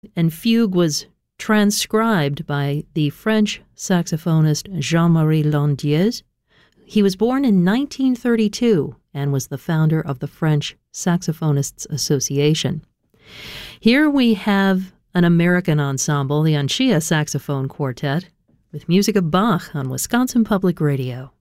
and fugue was transcribed by the French saxophonist Jean-Marie Landiez. He was born in 1932 and was the founder of the French Saxophonists Association. Here we have an American ensemble, the Anchia Saxophone Quartet, with music of Bach on Wisconsin Public Radio.